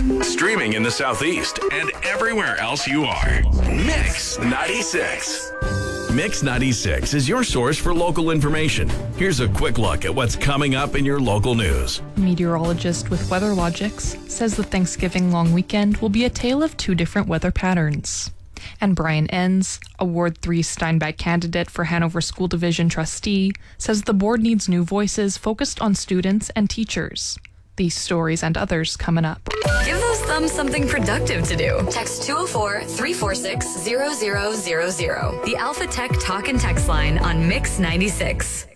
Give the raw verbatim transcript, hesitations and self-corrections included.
Streaming in the Southeast and everywhere else you are. Mix ninety-six. Mix ninety-six is your source for local information. Here's a quick look at what's coming up in your local news. Meteorologist with WeatherLogics says the Thanksgiving long weekend will be a tale of two different weather patterns. And Brian Enns, Award three Steinbach candidate for Hanover School Division trustee, says the board needs new voices focused on students and teachers. These stories and others coming up. Give those thumbs something productive to do. Text two oh four, three four six, zero zero zero zero. The Alpha Tech Talk and Text line on Mix ninety-six.